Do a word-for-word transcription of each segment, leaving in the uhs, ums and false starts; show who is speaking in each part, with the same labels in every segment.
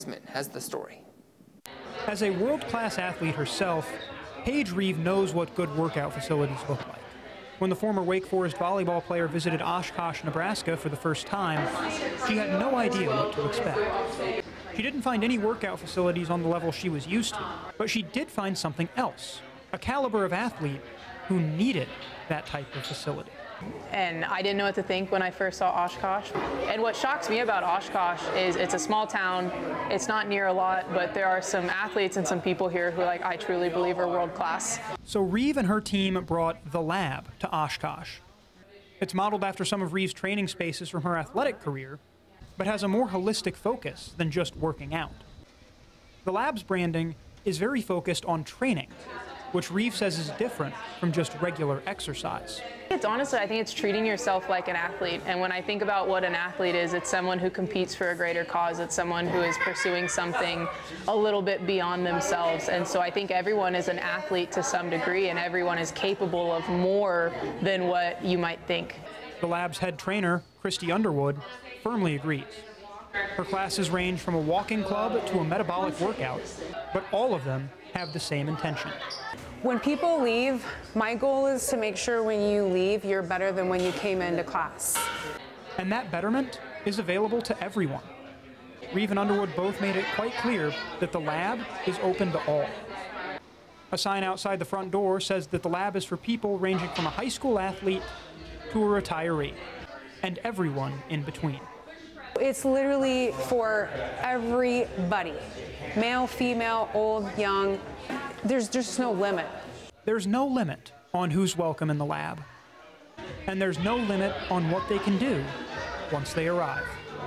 Speaker 1: Has the story.
Speaker 2: As a world-class athlete herself, Paige Reeve knows what good workout facilities look like. When the former Wake Forest volleyball player visited Oshkosh, Nebraska for the first time, she had no idea what to expect. She didn't find any workout facilities on the level she was used to, but she did find something else, a caliber of athlete who needed that type of facility.
Speaker 3: And I didn't know what to think when I first saw Oshkosh. And what shocks me about Oshkosh is it's a small town, it's not near a lot, but there are some athletes and some people here who like I truly believe are world class.
Speaker 2: So Reeve and her team brought The Lab to Oshkosh. It's modeled after some of Reeve's training spaces from her athletic career, but has a more holistic focus than just working out. The Lab's branding is very focused on training, which Reeve says is different from just regular exercise.
Speaker 3: It's honestly, I think it's treating yourself like an athlete. And when I think about what an athlete is, it's someone who competes for a greater cause. It's someone who is pursuing something a little bit beyond themselves. And so I think everyone is an athlete to some degree, and everyone is capable of more than what you might think.
Speaker 2: The Lab's head trainer, Christy Underwood, firmly agrees. Her classes range from a walking club to a metabolic workout, but all of them have the same intention.
Speaker 4: When people leave, my goal is to make sure when you leave, you're better than when you came into class.
Speaker 2: And that betterment is available to everyone. Reeve and Underwood both made it quite clear that the Lab is open to all. A sign outside the front door says that the Lab is for people ranging from a high school athlete to a retiree, and everyone in between.
Speaker 4: It's literally for everybody, male, female, old, young. There's just no limit.
Speaker 2: There's no limit on who's welcome in the Lab. And there's no limit on what they can do once they arrive.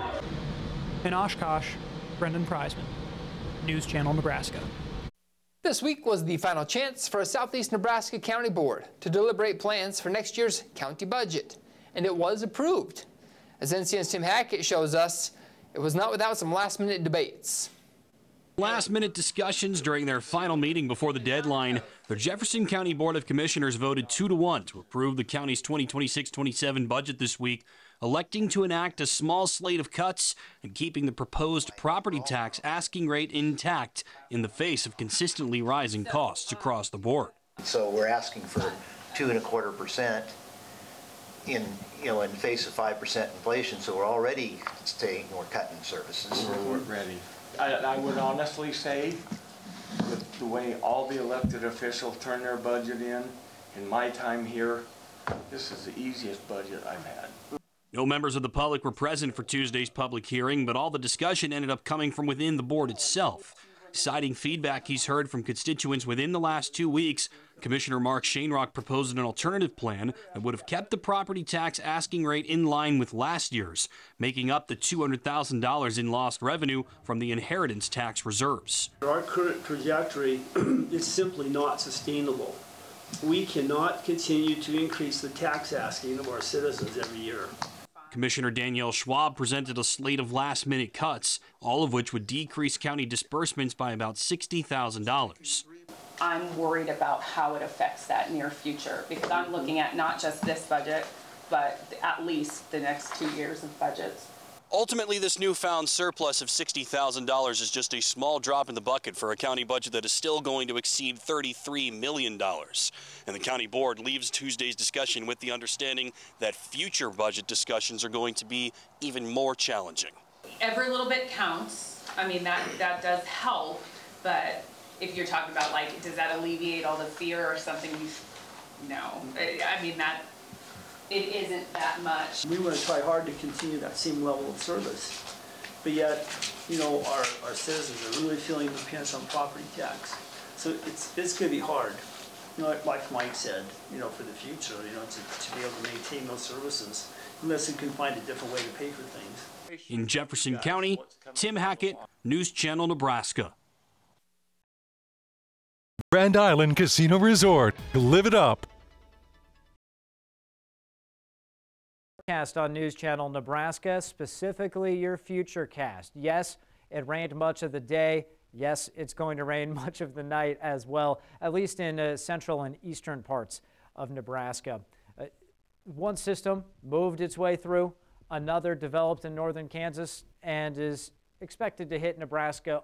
Speaker 2: In Oshkosh, Brendan Preisman, News Channel, Nebraska.
Speaker 1: This week was the final chance for a Southeast Nebraska County Board to deliberate plans for next year's county budget, and it was approved. As N C N's Tim Hackett shows us, it was not without some last-minute debates.
Speaker 5: Last-minute discussions during their final meeting before the deadline. The Jefferson County Board of Commissioners voted two to one to approve the county's twenty twenty-six twenty-seven budget this week, electing to enact a small slate of cuts and keeping the proposed property tax asking rate intact in the face of consistently rising costs across the board.
Speaker 6: So we're asking for two and a quarter percent in, you know, in the face of five percent inflation. So we're already saying we're cutting services.
Speaker 7: We're ready. I, I would honestly say, with the way all the elected officials turn their budget in, in my time here, this is the easiest budget I've had.
Speaker 5: No members of the public were present for Tuesday's public hearing, but all the discussion ended up coming from within the board itself. Citing feedback he's heard from constituents within the last two weeks, Commissioner Mark Shainrock proposed an alternative plan that would have kept the property tax asking rate in line with last year's, making up the two hundred thousand dollars in lost revenue from the inheritance tax reserves.
Speaker 8: Our current trajectory is simply not sustainable. We cannot continue to increase the tax asking of our citizens every year.
Speaker 5: Commissioner Danielle Schwab presented a slate of last-minute cuts, all of which would decrease county disbursements by about sixty thousand dollars.
Speaker 9: I'm worried about how it affects that near future, because I'm looking at not just this budget, but at least the next two years of budgets.
Speaker 5: Ultimately, this newfound surplus of sixty thousand dollars is just a small drop in the bucket for a county budget that is still going to exceed thirty-three million dollars. And the county board leaves Tuesday's discussion with the understanding that future budget discussions are going to be even more challenging.
Speaker 9: Every little bit counts. I mean, that, that does help, but if you're talking about, like, does that alleviate all the fear or something? No. I mean, that, it isn't that much.
Speaker 8: We want to try hard to continue that same level of service, but yet, you know, our, our citizens are really feeling the pinch on property tax. So it's, it's going to be hard. You know, like Mike said, you know, for the future, you know, to, to be able to maintain those services, unless we can find a different way to pay for things.
Speaker 5: In Jefferson County, Tim Hackett, News Channel, Nebraska.
Speaker 10: Grand Island Casino Resort. Live it up.
Speaker 11: Cast on News Channel Nebraska, specifically your future cast. Yes, it rained much of the day. Yes, it's going to rain much of the night as well, at least in uh, central and eastern parts of Nebraska. Uh, one system moved its way through, another developed in northern Kansas and is expected to hit Nebraska